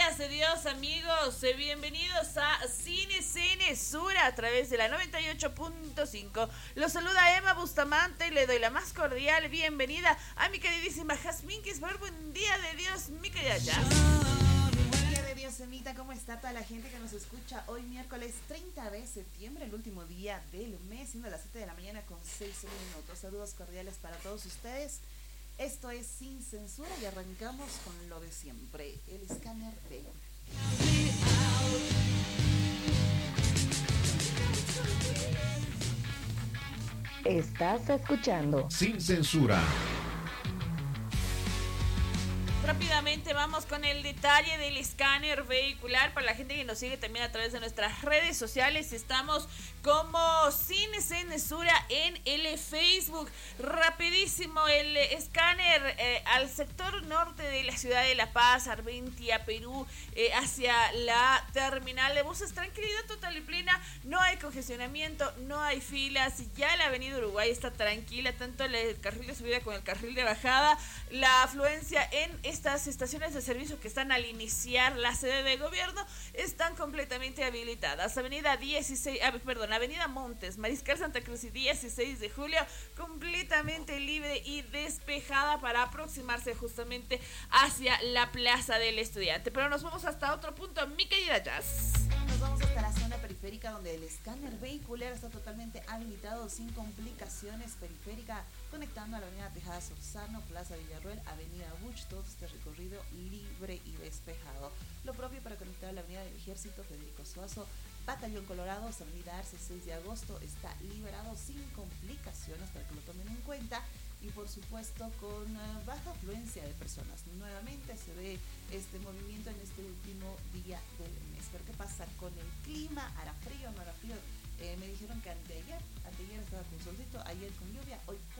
días de Dios, amigos. Bienvenidos a Cine Cinesura a través de la 98.5. Los saluda Emma Bustamante y le doy la más cordial bienvenida a mi queridísima Jazmín Kisbar. Buen día de Dios, mi querida Jazz. Buen día de Dios, Emita. ¿Cómo está toda la gente que nos escucha hoy miércoles 30 de septiembre, el último día del mes, siendo las 7 de la mañana con 6 minutos? Saludos cordiales para todos ustedes. Esto es Sin Censura y arrancamos con lo de siempre, el escáner B. Estás escuchando Sin Censura. Rápidamente vamos con el detalle del escáner vehicular. Para la gente que nos sigue también a través de nuestras redes sociales, estamos como Cine Censura en el Facebook. Rapidísimo, el escáner al sector norte de la ciudad de La Paz, Arbentia, Perú, hacia la terminal de buses. Tranquilidad total y plena, no hay congestionamiento, no hay filas. Ya la avenida Uruguay está tranquila, tanto el carril de subida como el carril de bajada. La afluencia en estas estaciones de servicio que están al iniciar la sede de gobierno están completamente habilitadas. Avenida Montes, Mariscal Santa Cruz y 16 de julio, completamente libre y despejada para aproximarse justamente hacia la Plaza del Estudiante. Pero nos vamos hasta otro punto, mi querida Jazz. Nos vamos hasta la zona periférica donde el escáner vehicular está totalmente habilitado sin complicaciones. Periférica conectando a la avenida Tejada Sorzano, Plaza Villarroel, avenida Buch, todo este recorrido libre y despejado. Lo propio para conectar a la avenida del Ejército, Federico Suazo, Batallón Colorado, avenida Arce, 6 de agosto, está liberado sin complicaciones para que lo tomen en cuenta. Y por supuesto con baja afluencia de personas. Nuevamente se ve este movimiento en este último día del mes. Pero ¿qué pasa con el clima? ¿Hará frío? ¿No hará frío? Me dijeron que anteayer estaba con solcito, ayer con lluvia, hoy